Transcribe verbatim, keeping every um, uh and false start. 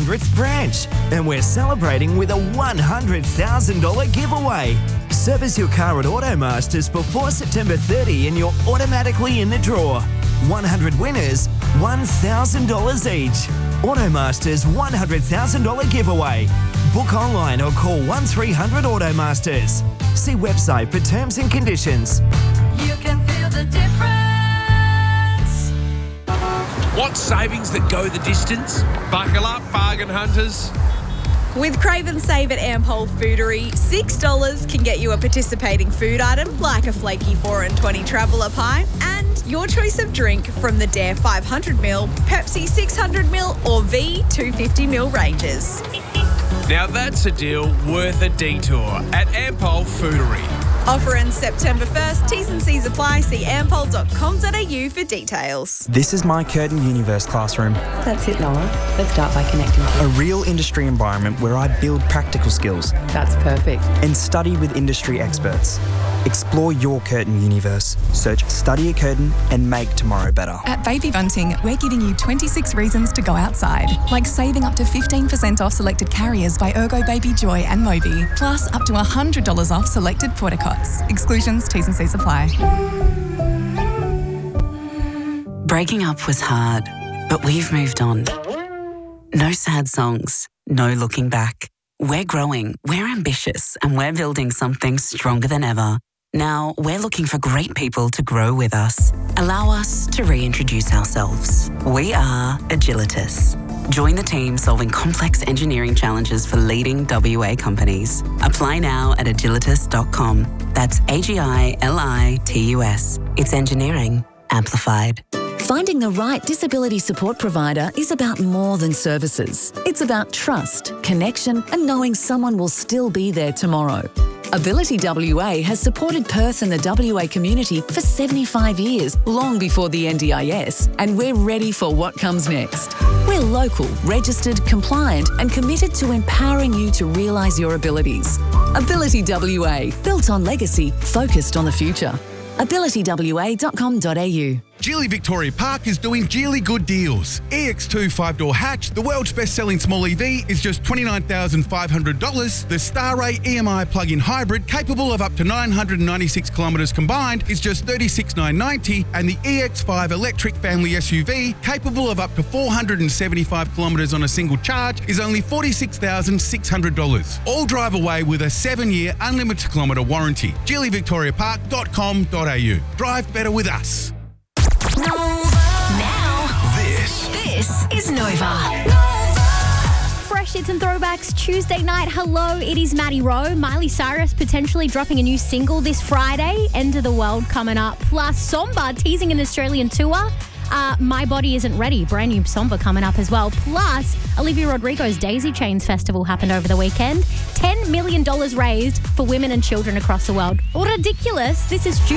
hundredth branch. And we're celebrating with a one hundred thousand dollars giveaway. Service your car at Automasters before September thirtieth and you're automatically in the draw. one hundred winners, one thousand dollars each. Automasters one hundred thousand dollars giveaway. Book online or call one three hundred Automasters. See website for terms and conditions. You can feel the difference. Want savings that go the distance? Buckle up, bargain hunters. With Crave and Save at Ampol Foodery, six dollars can get you a participating food item like a flaky four and twenty Traveller pint and your choice of drink from the Dare five hundred milliliter, Pepsi six hundred milliliter or V two hundred fifty milliliter ranges. Now that's a deal worth a detour at Ampol Foodery. Offer ends September first. T's and C's apply. See ampol dot com dot a u for details. This is my Curtin Universe classroom. That's it, Noah. Let's start by connecting. A real industry environment where I build practical skills. That's perfect. And study with industry experts. Explore your Curtin universe. Search Study at Curtin and make tomorrow better. At Baby Bunting, we're giving you twenty-six reasons to go outside, like saving up to fifteen percent off selected carriers by Ergo Baby Joy and Moby, plus up to one hundred dollars off selected portacots. Exclusions, T's and C's apply. Breaking up was hard, but we've moved on. No sad songs, no looking back. We're growing, we're ambitious, and we're building something stronger than ever. Now, we're looking for great people to grow with us. Allow us to reintroduce ourselves. We are Agilitas. Join the team solving complex engineering challenges for leading W A companies. Apply now at agilitas dot com. That's A G I L I T U S. It's engineering amplified. Finding the right disability support provider is about more than services. It's about trust, connection, and knowing someone will still be there tomorrow. Ability W A has supported Perth and the W A community for seventy-five years, long before the N D I S, and we're ready for what comes next. We're local, registered, compliant, and committed to empowering you to realise your abilities. Ability W A, built on legacy, focused on the future. ability w a dot com dot a u. Geely Victoria Park is doing Geely good deals. E X two five-door hatch, the world's best-selling small E V, is just twenty-nine thousand five hundred dollars. The Starray E M I plug-in hybrid, capable of up to nine hundred ninety-six kilometres combined, is just thirty-six thousand nine hundred ninety dollars, and the E X five electric family S U V, capable of up to four hundred seventy-five kilometres on a single charge, is only forty-six thousand six hundred dollars. All drive away with a seven-year unlimited kilometre warranty. geely victoria park dot com dot a u. Drive better with us. Now, This. this is Nova. Fresh hits and throwbacks Tuesday night. Hello, it is Maddie Rowe. Miley Cyrus potentially dropping a new single this Friday. End of the World coming up. Plus, Somba teasing an Australian tour. Uh, My Body Isn't Ready. Brand new Somba coming up as well. Plus, Olivia Rodrigo's Daisy Chains Festival happened over the weekend. ten million dollars raised for women and children across the world. Ridiculous. This is stupid.